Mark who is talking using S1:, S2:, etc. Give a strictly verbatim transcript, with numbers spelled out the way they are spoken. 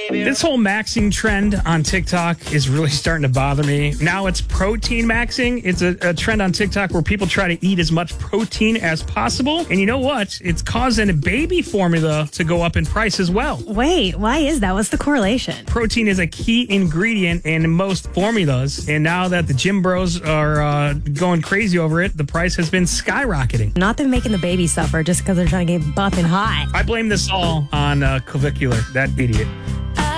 S1: This whole maxing trend on TikTok is really starting to bother me. Now it's protein maxing. It's a, a trend on TikTok where people try to eat as much protein as possible. And you know what? It's causing baby formula to go up in price as well.
S2: Wait, why is that? What's the correlation?
S1: Protein is a key ingredient in most formulas. And now that the gym bros are uh, going crazy over it, the price has been skyrocketing.
S2: Not them making the baby suffer just because they're trying to get buff and hot.
S1: I blame this all on uh, Clavicular, that idiot.